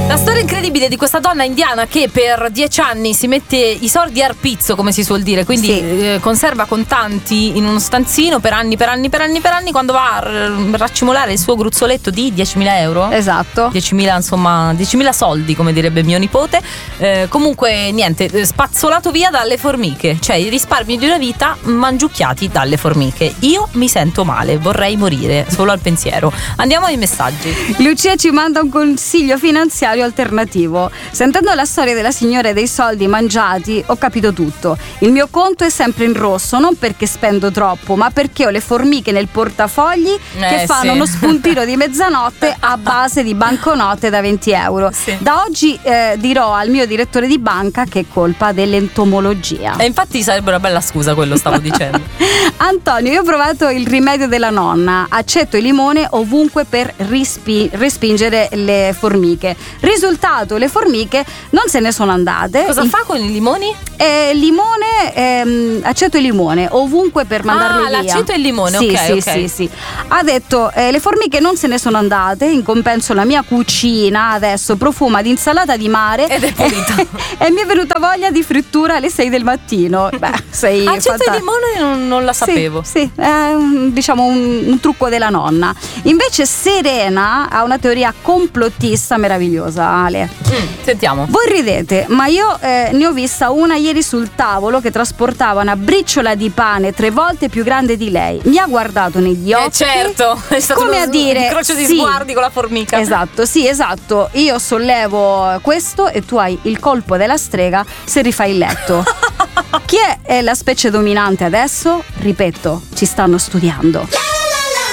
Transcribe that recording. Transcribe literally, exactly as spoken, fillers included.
La storia incredibile di questa donna indiana che per dieci anni si mette i soldi al pizzo, come si suol dire, quindi sì. eh, conserva contanti in uno stanzino per anni, per anni, per anni, per anni, quando va a r- raccimolare il suo gruzzoletto di diecimila euro. Esatto. diecimila, insomma, diecimila soldi, come direbbe mio nipote. Eh, comunque, niente, spazzolato via dalle formiche, cioè i risparmi di una vita mangiucchiati dalle formiche. Io mi sento male, vorrei morire solo al pensiero. Andiamo ai messaggi. Lucia ci manda un consiglio finanziario alternativo. Sentendo la storia della signora e dei soldi mangiati ho capito tutto. Il mio conto è sempre in rosso, non perché spendo troppo, ma perché ho le formiche nel portafogli eh, che fanno sì. uno spuntino di mezzanotte a base di banconote da venti euro. Sì. Da oggi eh, dirò al mio direttore di banca che è colpa dell'entomologia. E infatti sarebbe una bella scusa, quello stavo dicendo. Antonio, io ho provato il rimedio della nonna, accetto il limone ovunque per rispi- respingere le formiche. Risultato, le formiche non se ne sono andate. Cosa il- fa con i limoni? Eh, limone, ehm, accetto il limone ovunque per mandarli Ah, via. l'aceto e il limone, sì, ok, sì, ok. sì, sì. Ha detto eh, le formiche non se ne sono andate, in compenso la mia cucina adesso profuma di insalata di mare Ed è pulita. e mi è venuta voglia di frittura alle sei del mattino. Beh, sei Aceto fanta- e limone non, non la sapevo. Sì, sì, è un, diciamo un, un trucco della nonna. Invece Serena ha una teoria complottista meravigliosa, Ale. Mm, sentiamo. Voi ridete, ma io eh, ne ho vista una ieri sul tavolo che trasportava una briciola di pane tre volte più grande di lei. Mi ha guardato negli occhi. Eh certo, è stato come uno a dire, incrocio di sì. sguardi con la formica. Esatto, sì, esatto. Io sollevo questo e tu hai il colpo della strega se rifai il letto. Chi è, è la specie dominante adesso? Ripeto, ci stanno studiando.